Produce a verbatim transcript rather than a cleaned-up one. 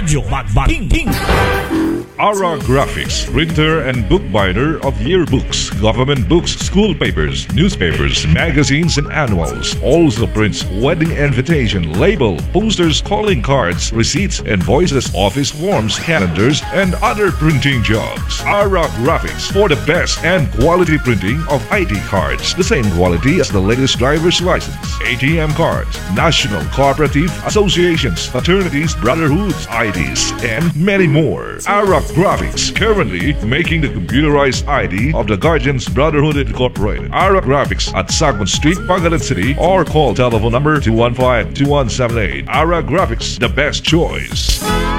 Radyo Magbating. Ara Graphics, printer and bookbinder of yearbooks, government books, school papers, newspapers, magazines, and annuals. Also prints wedding invitation, label, posters, calling cards, receipts, invoices, office forms, calendars, and other printing jobs. Ara Graphics for the best and quality printing of I D cards, the same quality as the latest driver's license, A T M cards, national, cooperative, associations, fraternities, brotherhoods, I Ds, and many more. Ara Graphics, currently making the computerized I D of the Guardians Brotherhood Incorporated. Ara Graphics at Sagmon Street, Pangasinan City, or call telephone number two one five, two one seven eight. Ara Graphics, the best choice.